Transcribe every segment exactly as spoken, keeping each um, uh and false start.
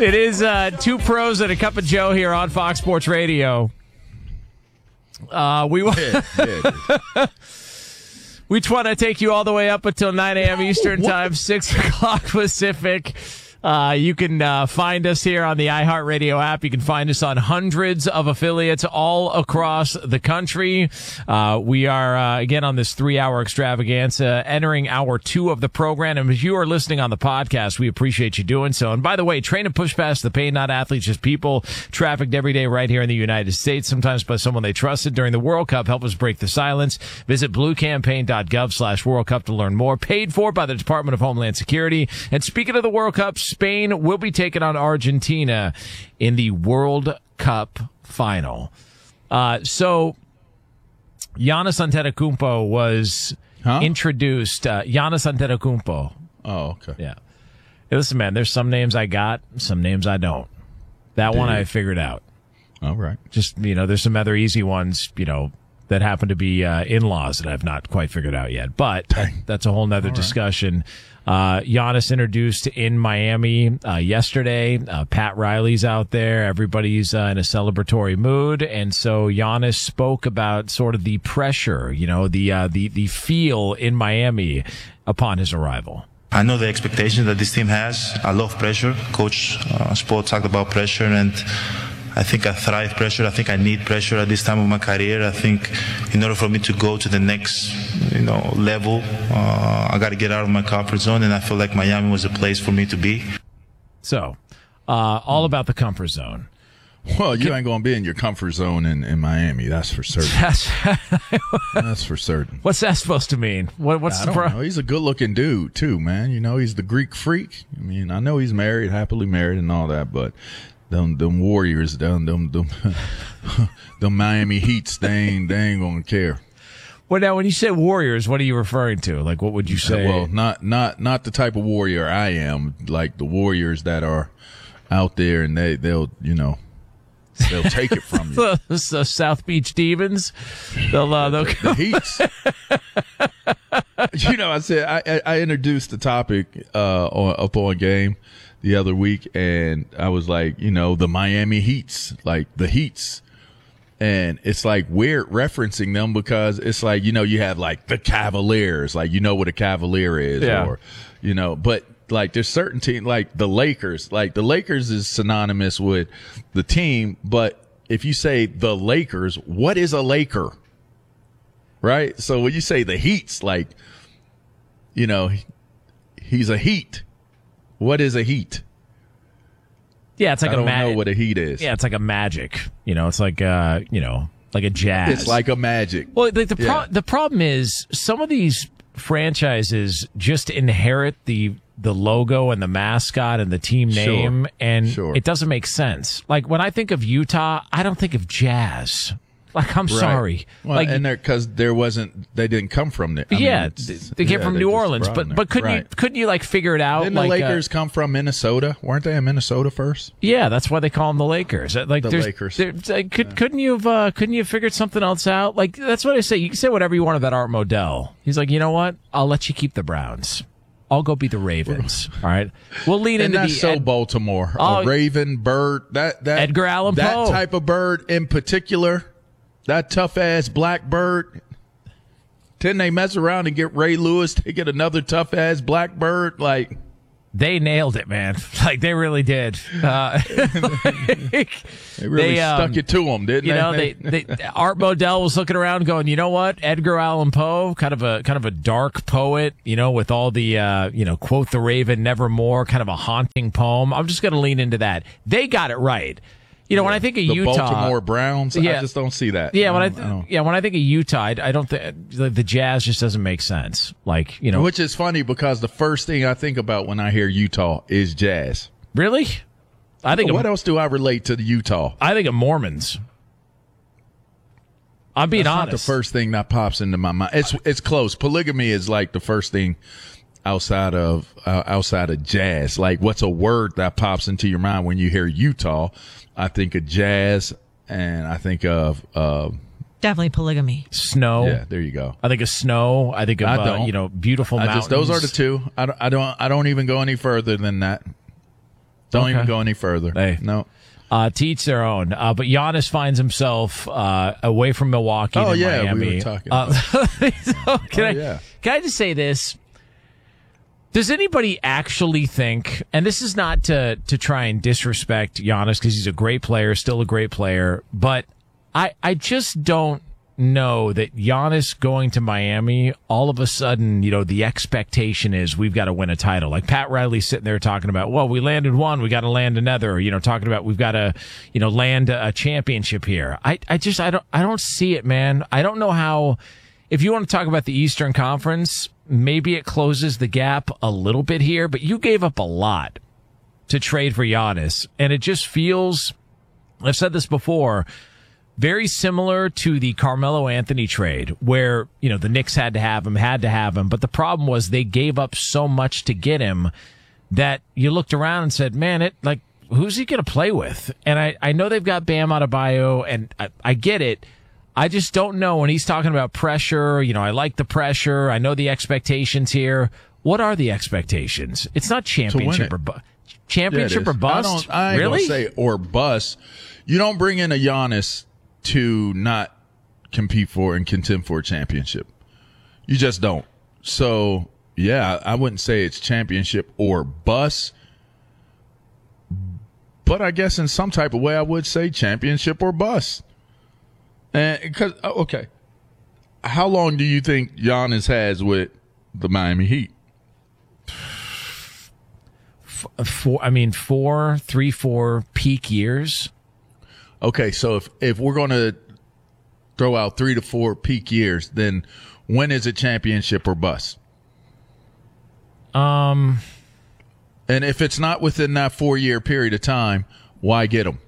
It is uh, two pros and a cup of Joe here on Fox Sports Radio. Uh, we yeah, yeah, we just want to take you all the way up until nine a.m. Eastern Time, six o'clock Pacific. Uh, you can uh, find us here on the iHeartRadio app. You can find us on hundreds of affiliates all across the country. Uh, we are, uh, again, on this three-hour extravaganza, entering hour two of the program. And if you are listening on the podcast, we appreciate you doing so. And by the way, train and push past the pain, not athletes, just people trafficked every day right here in the United States, sometimes by someone they trusted during the World Cup. Help us break the silence. Visit bluecampaign.gov slash World Cup to learn more. Paid for by the Department of Homeland Security. And speaking of the World Cup, Spain will be taking on Argentina in the World Cup final. Uh, so, Giannis Antetokounmpo was huh? introduced. Uh, Giannis Antetokounmpo. Oh, okay. Yeah. Hey, listen, man, there's some names I got, some names I don't. That Dude. one I figured out. All right. Just, you know, there's some other easy ones, you know, that happen to be uh, in-laws that I've not quite figured out yet. But Dang. that's a whole nother All discussion. Right. Uh, Giannis introduced in Miami uh, yesterday. Uh, Pat Riley's out there. Everybody's uh, in a celebratory mood. And so Giannis spoke about sort of the pressure, you know, the uh, the the feel in Miami upon his arrival. I know the expectation that this team has. I love pressure. Coach uh, Spo talked about pressure, and I think I thrive pressure. I think I need pressure at this time of my career. I think in order for me to go to the next, you know, level, uh, I got to get out of my comfort zone, and I feel like Miami was a place for me to be. So, uh, all about the comfort zone. Well, you ain't going to be in your comfort zone in, in Miami. That's for certain. That's, That's for certain. What's that supposed to mean? What, what's I the don't pro- know. He's a good-looking dude, too, man. You know, he's the Greek freak. I mean, I know he's married, happily married and all that, but them them Warriors, them them them, them Miami Heats, they ain't, they ain't going to care. Well, now, when you say Warriors, what are you referring to? Like, what would you say? Well, not not not the type of warrior I am. Like the Warriors that are out there, and they they'll you know they'll take it from you. the, the South Beach Demons, they'll uh, they'll the Heats. You know, I said I I introduced the topic uh on up on Game the other week, and I was like, you know, the Miami Heats, like the Heats. And it's like weird referencing them because it's like, you know, you have like the Cavaliers, like, you know what a Cavalier is, yeah. or, you know, but like there's certain teams like the Lakers, like the Lakers is synonymous with the team. But if you say the Lakers, what is a Laker? Right. So when you say the Heats, like, you know, he's a Heat. What is a Heat? Yeah, it's like I a don't ma- know what a Heat is. Yeah, it's like a Magic. You know, it's like uh, you know, like a Jazz. It's like a Magic. Well, the the, pro- Yeah. the problem is some of these franchises just inherit the the logo and the mascot and the team name, Sure. and Sure. it doesn't make sense. Like when I think of Utah, I don't think of Jazz. Like I'm Right. sorry, Well, like and because there wasn't, they didn't come from there. I mean, yeah, it's- they came yeah, from they New just Orleans, brought but them there. but couldn't Right. you couldn't you like figure it out? Didn't like, the Lakers uh, come from Minnesota? Weren't they in Minnesota first? Yeah, that's why they call them the Lakers. Like The there's, Lakers. there- like, could, couldn't you have uh, couldn't you have figured something else out? Like that's what I say. You can say whatever you want about Art Modell. He's like, you know what? I'll let you keep the Browns. I'll go be the Ravens. All right, we'll lean And into that's the so Ed- Baltimore. Oh, a Raven, bird, that that Edgar Allan that Poe. type of bird in particular, that tough ass black bird. Didn't they mess around and get Ray Lewis to get another tough ass black bird? Like They nailed it, man. Like they really did. Uh, they really they, um, stuck it to them, didn't you they? know, they, they Art Modell was looking around, going, you know what? Edgar Allan Poe, kind of a kind of a dark poet, you know, with all the uh, you know, quote the Raven, nevermore, kind of a haunting poem. I'm just going to lean into that. They got it right. You know, when I think of the Utah, Baltimore Browns, Yeah. I just don't see that. yeah, when I, don't- th- don't. yeah, when I think of Utah, I, I don't think the, the Jazz just doesn't make sense. Like, you know, Which is funny because the first thing I think about when I hear Utah is jazz. really, I think What of, else do I relate to the Utah? I think of Mormons. I'm being That's honest. not the first thing that pops into my mind. It's it's close. Polygamy is like the first thing outside of uh, outside of jazz. Like, what's a word that pops into your mind when you hear Utah? I think of jazz, and I think of uh, Definitely polygamy. Snow. yeah. There you go. I think of snow. I think of I uh, don't. you know, beautiful I mountains. just those are the two. I don't, I don't I don't even go any further than that. Don't Okay. even go any further. Hey. No. Uh, to each their own. Uh, but Giannis finds himself uh, away from Milwaukee Oh, to yeah, we Miami. were talking Uh, so can, Oh, I, yeah. can I just say this? Does anybody actually think, and this is not to, to try and disrespect Giannis because he's a great player, still a great player, but I, I just don't know that Giannis going to Miami, all of a sudden, you know, the expectation is we've got to win a title. Like Pat Riley sitting there talking about, well, we landed one, we got to land another, you know, talking about we've got to, you know, land a, a championship here. I, I just, I don't, I don't see it, man. I don't know how, if you want to talk about the Eastern Conference, maybe it closes the gap a little bit here, but you gave up a lot to trade for Giannis. And it just feels, I've said this before, very similar to the Carmelo Anthony trade where, you know, the Knicks had to have him, had to have him. But the problem was they gave up so much to get him that you looked around and said, man, it like, who's he going to play with? And I, I know they've got Bam Adebayo and I, I get it. I just don't know when he's talking about pressure. You know, I like the pressure. I know the expectations here. What are the expectations? It's not championship it. or bu- Yeah, it championship is. or bust. I, don't, I ain't really? gonna say or bust. You don't bring in a Giannis to not compete for and contend for a championship. You just don't. So, yeah, I wouldn't say it's championship or bust. But I guess in some type of way, I would say championship or bust. And because, okay, how long do you think Giannis has with the Miami Heat? Four, I mean, four, three, four peak years. Okay, so if, if we're going to throw out three to four peak years, then when is it championship or bust? Um, and if it's not within that four-year period of time, why get them?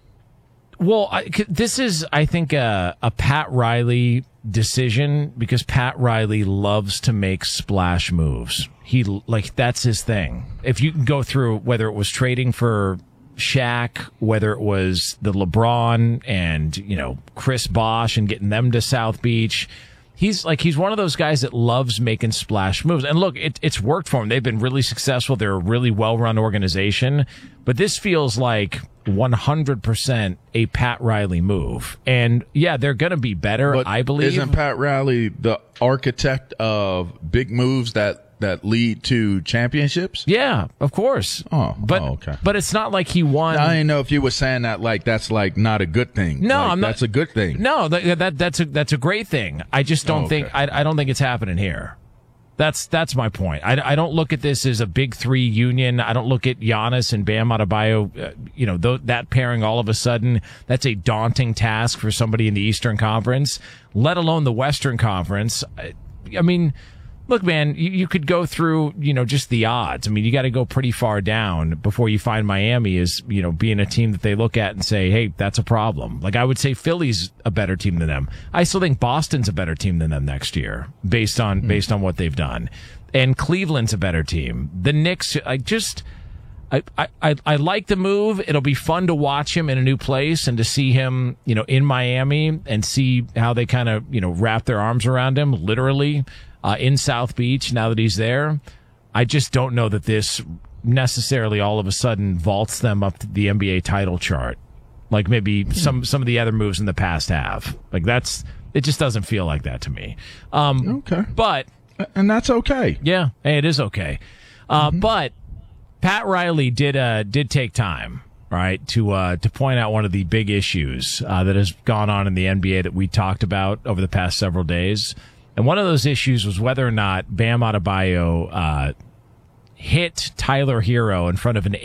Well, I, this is, I think, a, a Pat Riley decision because Pat Riley loves to make splash moves. He, like, that's his thing. If you can go through whether it was trading for Shaq, whether it was the LeBron and, you know, Chris Bosh and getting them to South Beach. He's like, he's one of those guys that loves making splash moves. And look, it, it's worked for him. They've been really successful. They're a really well-run organization. But this feels like one hundred percent a Pat Riley move. And yeah, they're going to be better, But I believe. Isn't Pat Riley the architect of big moves that that lead to championships? Yeah, of course. Oh, but, oh, okay. But it's not like he won. I didn't know if you were saying that like that's like not a good thing. No, Like, I'm not. That's a good thing. No, that, that that's a that's a great thing. I just don't Oh, okay. think I, I don't think it's happening here. That's that's my point. I, I don't look at this as a big three union. I don't look at Giannis and Bam Adebayo. Uh, you know, th- that pairing all of a sudden, that's a daunting task for somebody in the Eastern Conference, let alone the Western Conference. I, I mean, look, man, you, you could go through, you know, just the odds. I mean, you got to go pretty far down before you find Miami as, you know, being a team that they look at and say, hey, that's a problem. Like, I would say Philly's a better team than them. I still think Boston's a better team than them next year based on, mm. based on what they've done. And Cleveland's a better team. The Knicks, I just, I, I, I like the move. It'll be fun to watch him in a new place and to see him, you know, in Miami and see how they kind of, you know, wrap their arms around him, literally. Uh, in South Beach, now that he's there, I just don't know that this necessarily all of a sudden vaults them up to the N B A title chart, like maybe some some of the other moves in the past have. Like that's it just doesn't feel like that to me. Um, Okay, but and that's okay. Yeah, hey, it is okay. Uh, mm-hmm. But Pat Riley did uh, did take time, right, to uh, to point out one of the big issues uh, that has gone on in the N B A that we talked about over the past several days. And one of those issues was whether or not Bam Adebayo uh, hit Tyler Hero in front of an